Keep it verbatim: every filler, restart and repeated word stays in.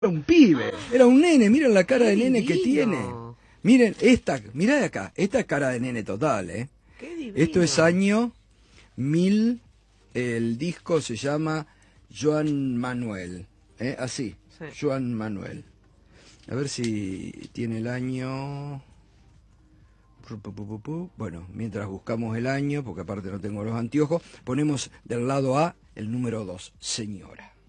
Era un pibe, era un nene, miren la cara Qué de nene divino. que tiene. Miren, esta, mirá de acá, esta es cara de nene total, ¿eh? Qué divino. Esto es año mil, el disco se llama Joan Manuel, ¿eh? Así, Sí. Joan Manuel. A ver si tiene el año... Bueno, mientras buscamos el año, porque aparte no tengo los anteojos, ponemos del lado A el número dos, señora.